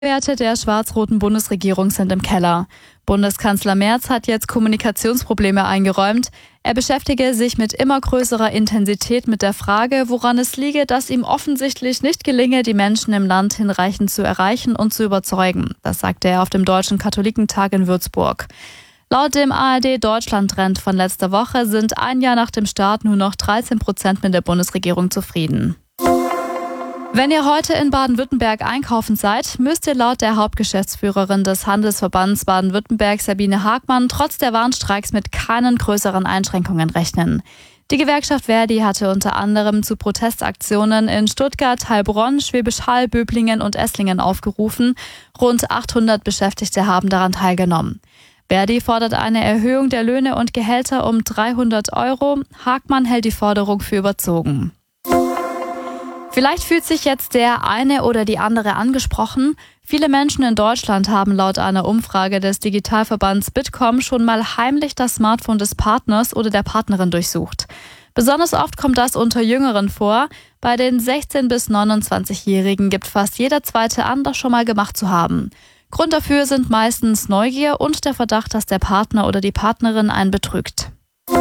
Werte der schwarz-roten Bundesregierung sind im Keller. Bundeskanzler Merz hat jetzt Kommunikationsprobleme eingeräumt. Er beschäftige sich mit immer größerer Intensität mit der Frage, woran es liege, dass ihm offensichtlich nicht gelinge, die Menschen im Land hinreichend zu erreichen und zu überzeugen. Das sagte er auf dem Deutschen Katholikentag in Würzburg. Laut dem ARD-Deutschland-Trend von letzter Woche sind ein Jahr nach dem Start nur noch 13% mit der Bundesregierung zufrieden. Wenn ihr heute in Baden-Württemberg einkaufen seid, müsst ihr laut der Hauptgeschäftsführerin des Handelsverbands Baden-Württemberg, Sabine Hagmann, trotz der Warnstreiks mit keinen größeren Einschränkungen rechnen. Die Gewerkschaft ver.di hatte unter anderem zu Protestaktionen in Stuttgart, Heilbronn, Schwäbisch Hall, Böblingen und Esslingen aufgerufen. Rund 800 Beschäftigte haben daran teilgenommen. ver.di fordert eine Erhöhung der Löhne und Gehälter um 300 €. Hagmann hält die Forderung für überzogen. Vielleicht fühlt sich jetzt der eine oder die andere angesprochen. Viele Menschen in Deutschland haben laut einer Umfrage des Digitalverbands Bitkom schon mal heimlich das Smartphone des Partners oder der Partnerin durchsucht. Besonders oft kommt das unter Jüngeren vor. Bei den 16- bis 29-Jährigen gibt fast jeder Zweite an, das schon mal gemacht zu haben. Grund dafür sind meistens Neugier und der Verdacht, dass der Partner oder die Partnerin einen betrügt.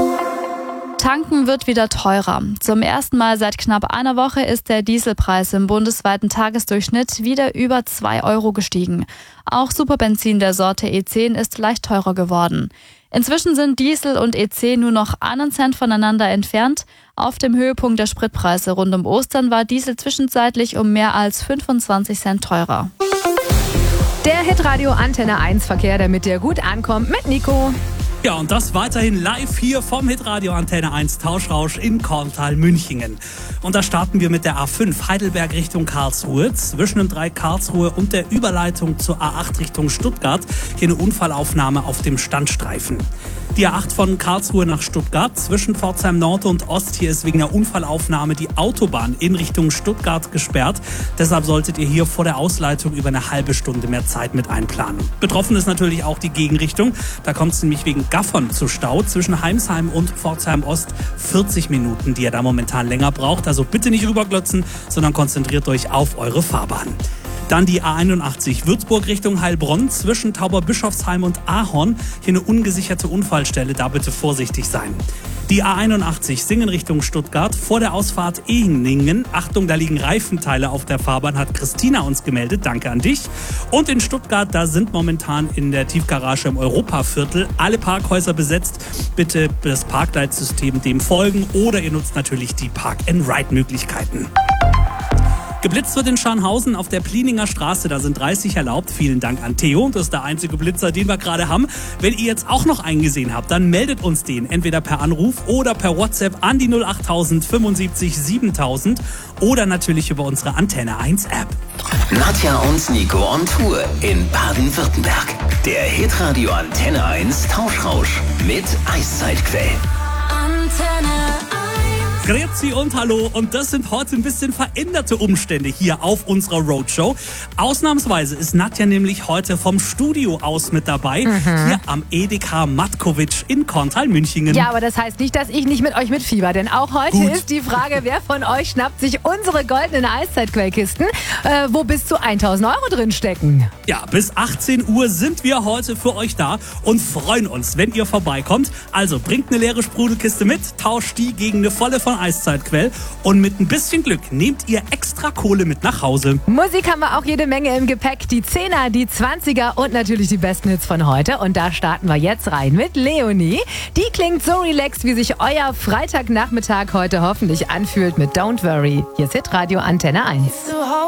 Tanken wird wieder teurer. Zum ersten Mal seit knapp einer Woche ist der Dieselpreis im bundesweiten Tagesdurchschnitt wieder über 2 € gestiegen. Auch Superbenzin der Sorte E10 ist leicht teurer geworden. Inzwischen sind Diesel und E10 nur noch 1 Cent voneinander entfernt. Auf dem Höhepunkt der Spritpreise rund um Ostern war Diesel zwischenzeitlich um mehr als 25 Cent teurer. Der Hitradio Antenne 1 Verkehr, damit der gut ankommt, mit Nico. Ja, und das weiterhin live hier vom Hitradio Antenne 1 Tauschrausch in Korntal-Münchingen. Und da starten wir mit der A5 Heidelberg Richtung Karlsruhe, zwischen dem Dreieck Karlsruhe und der Überleitung zur A8 Richtung Stuttgart. Hier eine Unfallaufnahme auf dem Standstreifen. Die A8 von Karlsruhe nach Stuttgart zwischen Pforzheim Nord und Ost. Hier ist wegen der Unfallaufnahme die Autobahn in Richtung Stuttgart gesperrt. Deshalb solltet ihr hier vor der Ausleitung über eine halbe Stunde mehr Zeit mit einplanen. Betroffen ist natürlich auch die Gegenrichtung. Da kommt es nämlich wegen Gaffern zu Stau zwischen Heimsheim und Pforzheim Ost. 40 Minuten, die ihr da momentan länger braucht. Also bitte nicht rüberglotzen, sondern konzentriert euch auf eure Fahrbahn. Dann die A81 Würzburg Richtung Heilbronn zwischen Tauberbischofsheim und Ahorn. Hier eine ungesicherte Unfallstelle, da bitte vorsichtig sein. Die A81 Singen Richtung Stuttgart vor der Ausfahrt Ehingen. Achtung, da liegen Reifenteile auf der Fahrbahn, hat Christina uns gemeldet. Danke an dich. Und in Stuttgart, da sind momentan in der Tiefgarage im Europaviertel alle Parkhäuser besetzt. Bitte das Parkleitsystem dem folgen oder ihr nutzt natürlich die Park-and-Ride-Möglichkeiten. Geblitzt wird in Scharnhausen auf der Plininger Straße, da sind 30 erlaubt. Vielen Dank an Theo, das ist der einzige Blitzer, den wir gerade haben. Wenn ihr jetzt auch noch einen gesehen habt, dann meldet uns den entweder per Anruf oder per WhatsApp an die 08000 75 7000 oder natürlich über unsere Antenne 1 App. Nadja und Nico on Tour in Baden-Württemberg. Der Hitradio Antenne 1 Tauschrausch mit Eiszeitquell. Antenne 1. Grüezi und hallo, und das sind heute ein bisschen veränderte Umstände hier auf unserer Roadshow. Ausnahmsweise ist Nadja nämlich heute vom Studio aus mit dabei, hier am EDK Matkovic in Korntal-Münchingen. Ja, aber das heißt nicht, dass ich nicht mit euch mitfieber, denn auch heute ist die Frage, wer von euch schnappt sich unsere goldenen Eiszeitquellkisten, wo bis zu 1.000 € drin stecken. Ja, bis 18 Uhr sind wir heute für euch da und freuen uns, wenn ihr vorbeikommt. Also bringt eine leere Sprudelkiste mit, tauscht die gegen eine volle von Eiszeitquell und mit ein bisschen Glück nehmt ihr extra Kohle mit nach Hause. Musik haben wir auch jede Menge im Gepäck, die 10er, die 20er und natürlich die besten Hits von heute. Und da starten wir jetzt rein mit Leonie. Die klingt so relaxed, wie sich euer Freitagnachmittag heute hoffentlich anfühlt mit Don't Worry. Hier ist Hitradio Antenne 1.